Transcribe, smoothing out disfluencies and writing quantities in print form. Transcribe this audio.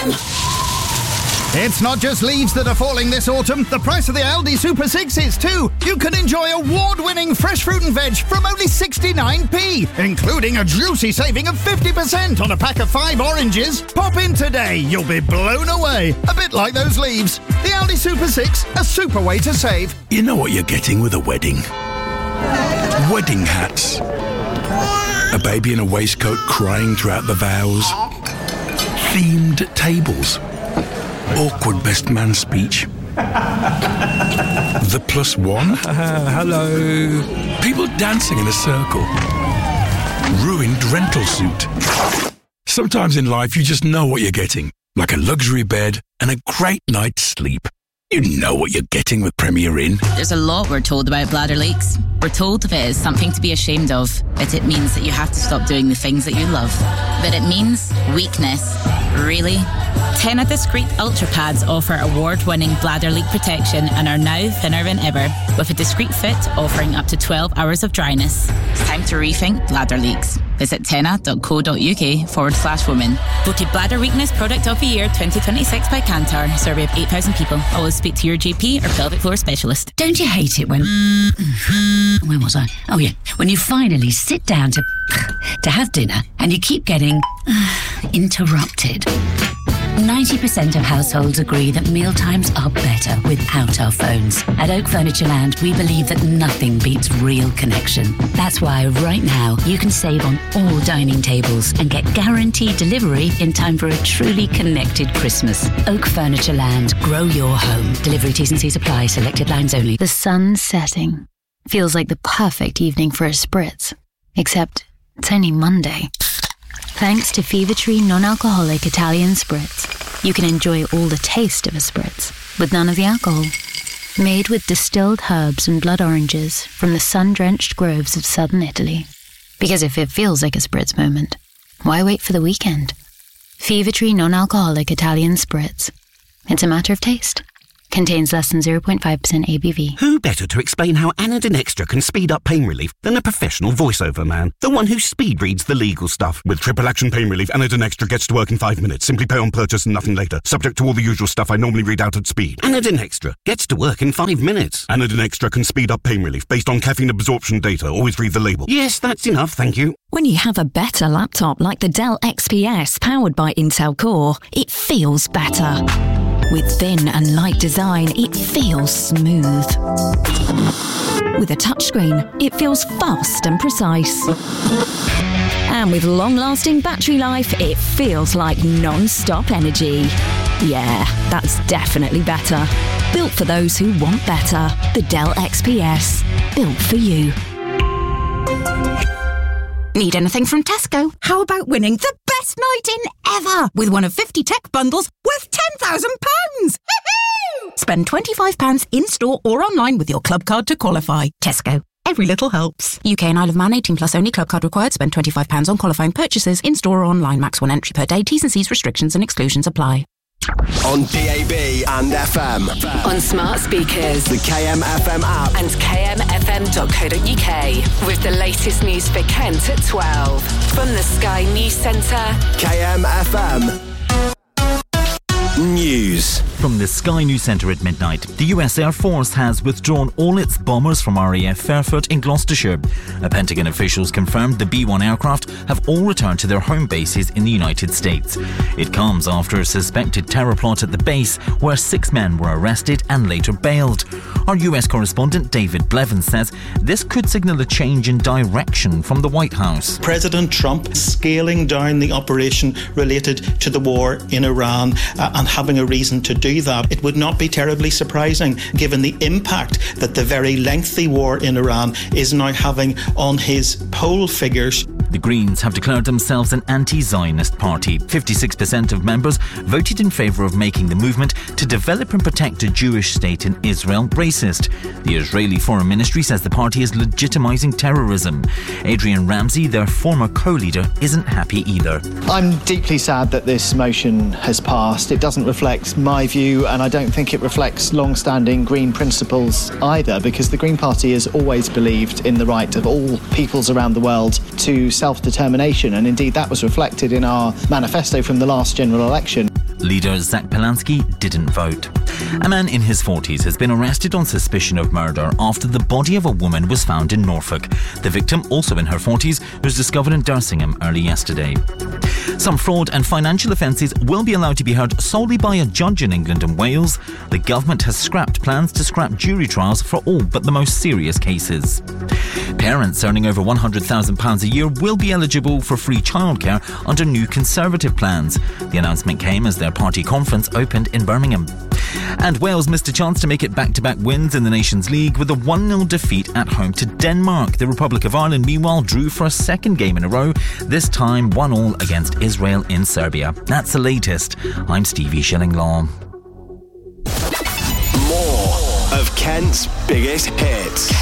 It's not just leaves that are falling this autumn. The price of the Aldi Super 6 is too. You can enjoy award-winning fresh fruit and veg from only 69p, including a juicy saving of 50% on a pack of 5 oranges. Pop in today. You'll be blown away. A bit like those leaves. The Aldi Super 6, a super way to save. You know what you're getting with a wedding. Wedding hats. A baby in a waistcoat crying throughout the vows. Themed tables. Awkward best man speech. The plus one. Hello. People dancing in a circle. Ruined rental suit. Sometimes in life you just know what you're getting. Like a luxury bed and a great night's sleep. You know what you're getting with Premier Inn. There's a lot we're told about bladder leaks. We're told if it is something to be ashamed of, that it means that you have to stop doing the things that you love. But it means weakness. Really? Tena Discreet Ultra Pads offer award-winning bladder leak protection and are now thinner than ever, with a discreet fit offering up to 12 hours of dryness. It's time to rethink bladder leaks. Visit tena.co.uk/women. Voted Bladder Weakness Product of the Year 2026 by Kantar. Survey of 8,000 people. Always speak to your GP or pelvic floor specialist. Don't you hate it when... Where was I? Oh yeah, when you finally sit down to have dinner and you keep getting interrupted. 90% of households agree that mealtimes are better without our phones. At Oak Furniture Land, we believe that nothing beats real connection. That's why right now you can save on all dining tables and get guaranteed delivery in time for a truly connected Christmas. Oak Furniture Land, grow your home. Delivery T's and C's apply, selected lines only. The sun's setting. Feels like the perfect evening for a spritz. Except it's only Monday. Thanks to Fever Tree non-alcoholic Italian spritz, you can enjoy all the taste of a spritz, with none of the alcohol. Made with distilled herbs and blood oranges from the sun-drenched groves of southern Italy. Because if it feels like a spritz moment, why wait for the weekend? Fever Tree non-alcoholic Italian spritz. It's a matter of taste. Contains less than 0.5% ABV. Who better to explain how Anadin Extra can speed up pain relief than a professional voiceover man? The one who speed reads the legal stuff. With triple action pain relief, Anadin Extra gets to work in 5 minutes. Simply pay on purchase and nothing later. Subject to all the usual stuff I normally read out at speed. Anadin Extra gets to work in 5 minutes. Anadin Extra can speed up pain relief based on caffeine absorption data. Always read the label. Yes, that's enough, thank you. When you have a better laptop like the Dell XPS powered by Intel Core, it feels better. With thin and light design, it feels smooth. With a touchscreen, it feels fast and precise. And with long-lasting battery life, it feels like non-stop energy. Yeah, that's definitely better. Built for those who want better. The Dell XPS. Built for you. Need anything from Tesco? How about winning the best night in ever with one of 50 tech bundles worth £10,000? Spend £25 in-store or online with your club card to qualify. Tesco. Every little helps. UK and Isle of Man 18 plus only. Club card required. Spend £25 on qualifying purchases in-store or online. Max 1 entry per day. T's and C's restrictions and exclusions apply. On DAB and FM. On smart speakers. The KMFM app. And kmfm.co.uk. With the latest news for Kent at 12. From the Sky News Centre. KMFM News. From the Sky News Centre at midnight, the US Air Force has withdrawn all its bombers from RAF Fairfoot in Gloucestershire. Pentagon officials confirmed the B-1 aircraft have all returned to their home bases in the United States. It comes after a suspected terror plot at the base where 6 men were arrested and later bailed. Our US correspondent David Blevins says this could signal a change in direction from the White House. President Trump scaling down the operation related to the war in Iran and having a reason to do that. It would not be terribly surprising given the impact that the very lengthy war in Iran is now having on his poll figures. The Greens have declared themselves an anti-Zionist party. 56% of members voted in favour of making the movement to develop and protect a Jewish state in Israel racist. The Israeli Foreign Ministry says the party is legitimising terrorism. Adrian Ramsey, their former co-leader, isn't happy either. I'm deeply sad that this motion has passed. It doesn't reflect my view, and I don't think it reflects long-standing Green principles either, because the Green Party has always believed in the right of all peoples around the world to self-determination, and indeed that was reflected in our manifesto from the last general election. Leader Zach Polansky didn't vote. A man in his 40s has been arrested on suspicion of murder after the body of a woman was found in Norfolk. The victim, also in her 40s, was discovered in Dersingham early yesterday. Some fraud and financial offences will be allowed to be heard solely by a judge in England and Wales. The government has scrapped plans to scrap jury trials for all but the most serious cases. Parents earning over £100,000 a year will be eligible for free childcare under new Conservative plans. The announcement came as their party conference opened in Birmingham. And Wales missed a chance to make it back-to-back wins in the Nations League with a 1-0 defeat at home to Denmark. The Republic of Ireland, meanwhile, drew for a second game in a row, this time 1-1 against Israel in Serbia. That's the latest. I'm Stevie Shillinglaw. More of Kent's biggest hits.